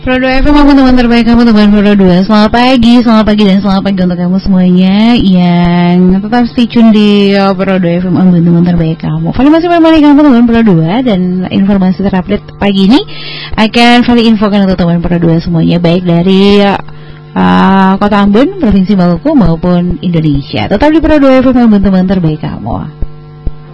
Pro 2 FM, teman terbaik kamu, teman Pro 2. Selamat pagi dan selamat pagi untuk kamu semuanya yang tetap stay tune di Pro 2 FM, teman terbaik kamu. Vali masih menemani kamu, teman Pro 2, dan informasi terupdate pagi ini akan Vali infokan untuk teman Pro 2 semuanya, baik dari Kota Ambon, Provinsi Maluku maupun Indonesia. Tetap di Pro 2 FM, teman terbaik kamu.